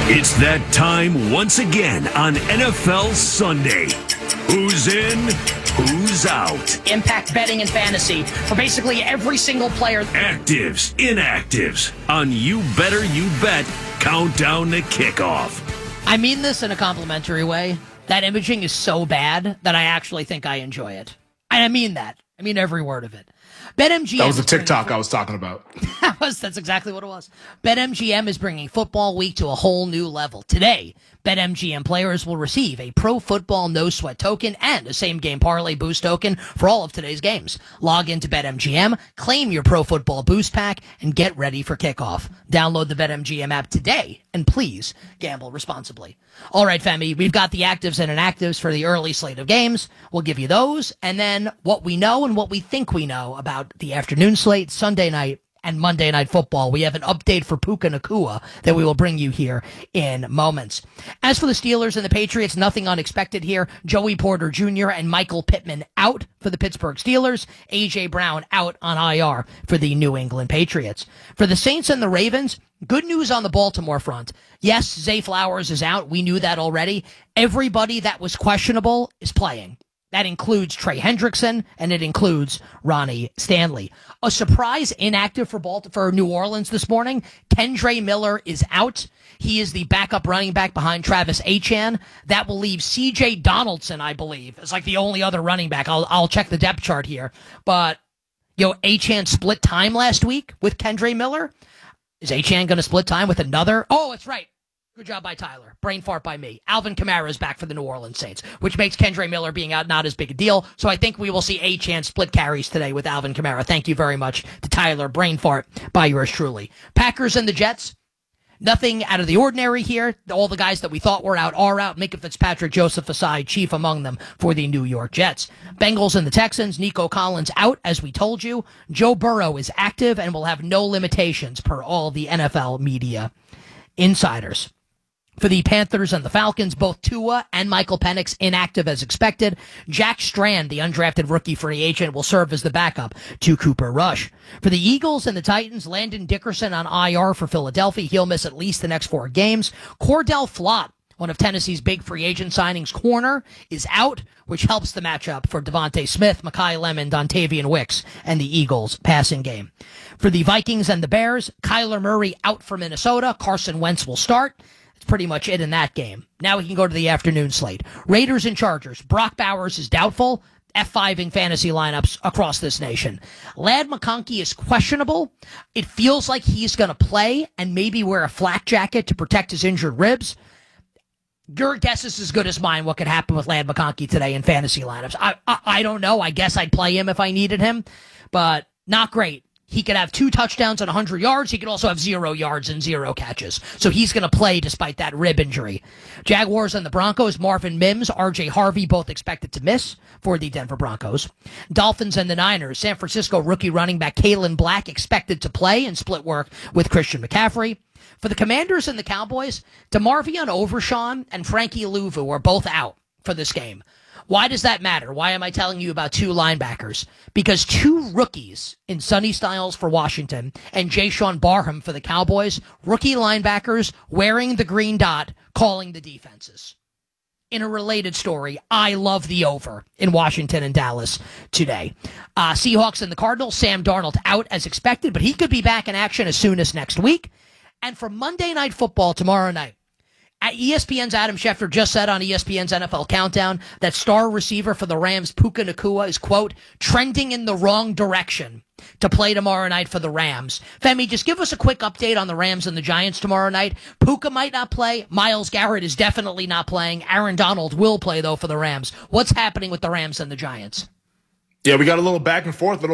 It's that time once again on NFL Sunday. Who's in? Who's out? Impact betting and fantasy for basically every single player. Actives, inactives on You Better You Bet Countdown to Kickoff. I mean this in a complimentary way. That imaging is so bad that I actually think I enjoy it. And I mean that. I mean every word of it. BetMGM. That was the TikTok I was talking about. That's exactly what it was. BetMGM is bringing football week to a whole new level. Today, BetMGM players will receive a Pro Football No Sweat token and a Same Game Parlay Boost token for all of today's games. Log into BetMGM, claim your Pro Football Boost pack, and get ready for kickoff. Download the BetMGM app today, and please gamble responsibly. All right, Femi, we've got the actives and inactives for the early slate of games. We'll give you those, and then what we know and what we think we know about the afternoon slate, Sunday night, and Monday Night Football. We have an update for Puka Nacua that we will bring you here in moments. As for the Steelers and the Patriots, nothing unexpected here. Joey Porter Jr. and Michael Pittman out for the Pittsburgh Steelers. A.J. Brown out on IR for the New England Patriots. For the Saints and the Ravens, good news on the Baltimore front. Yes, Zay Flowers is out. We knew that already. Everybody that was questionable is playing. That includes Trey Hendrickson, and it includes Ronnie Stanley. A surprise inactive for New Orleans this morning. Kendre Miller is out. He is the backup running back behind Travis Etienne. That will leave C.J. Donaldson, I believe, as like the only other running back. I'll check the depth chart here. But, Etienne split time last week with Kendre Miller. Is Etienne going to split time with another? Oh, that's right. Good job by Tyler. Brain fart by me. Alvin Kamara is back for the New Orleans Saints, which makes Kendre Miller being out not as big a deal. So I think we will see Etienne split carries today with Alvin Kamara. Thank you very much to Tyler. Brain fart by yours truly. Packers and the Jets. Nothing out of the ordinary here. All the guys that we thought were out are out. Minka Fitzpatrick, Joseph Asai, chief among them for the New York Jets. Bengals and the Texans. Nico Collins out, as we told you. Joe Burrow is active and will have no limitations per all the NFL media insiders. For the Panthers and the Falcons, both Tua and Michael Penix inactive as expected. Jack Strand, the undrafted rookie free agent, will serve as the backup to Cooper Rush. For the Eagles and the Titans, Landon Dickerson on IR for Philadelphia. He'll miss at least the next 4 games. Cordell Flott, one of Tennessee's big free agent signings, corner, is out, which helps the matchup for Devontae Smith, Mekhi Lemon, Dontavian Wicks, and the Eagles passing game. For the Vikings and the Bears, Kyler Murray out for Minnesota. Carson Wentz will start. That's pretty much it in that game. Now we can go to the afternoon slate. Raiders and Chargers. Brock Bowers is doubtful. F5 in fantasy lineups across this nation. Ladd McConkey is questionable. It feels like he's going to play and maybe wear a flak jacket to protect his injured ribs. Your guess is as good as mine what could happen with Ladd McConkey today in fantasy lineups. I don't know. I guess I'd play him if I needed him, but not great. He could have 2 touchdowns and 100 yards. He could also have 0 yards and 0 catches. So he's going to play despite that rib injury. Jaguars and the Broncos, Marvin Mims, R.J. Harvey, both expected to miss for the Denver Broncos. Dolphins and the Niners, San Francisco rookie running back Kalen Black expected to play and split work with Christian McCaffrey. For the Commanders and the Cowboys, DeMarvion Overshawn and Frankie Louvu are both out for this game. Why does that matter? Why am I telling you about 2 linebackers? Because 2 rookies in Sonny Styles for Washington and Jayshawn Barham for the Cowboys, rookie linebackers wearing the green dot, calling the defenses. In a related story, I love the over in Washington and Dallas today. Seahawks and the Cardinals, Sam Darnold out as expected, but he could be back in action as soon as next week. And for Monday Night Football tomorrow night, ESPN's Adam Schefter just said on ESPN's NFL Countdown that star receiver for the Rams, Puka Nacua, is, quote, trending in the wrong direction to play tomorrow night for the Rams. Femi, just give us a quick update on the Rams and the Giants tomorrow night. Puka might not play. Myles Garrett is definitely not playing. Aaron Donald will play, though, for the Rams. What's happening with the Rams and the Giants? Yeah, we got a little back and forth,